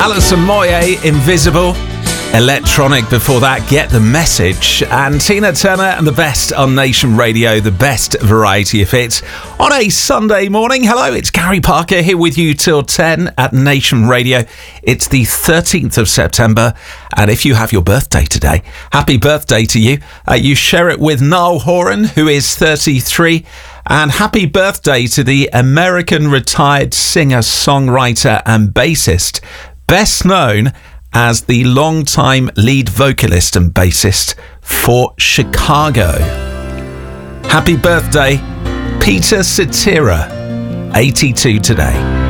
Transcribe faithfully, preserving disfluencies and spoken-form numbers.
Alison Moyet, Invisible. Electronic before that, Get the Message. And Tina Turner and the best on Nation Radio, the best variety of hits. On a Sunday morning, hello, it's Gary Parker here with you till ten at Nation Radio. It's the thirteenth of September, and if you have your birthday today, happy birthday to you. Uh, you share it with Niall Horan, who is thirty-three, and happy birthday to the American retired singer, songwriter and bassist, best known as the longtime lead vocalist and bassist for Chicago. Happy birthday, Peter Cetera, eighty-two today.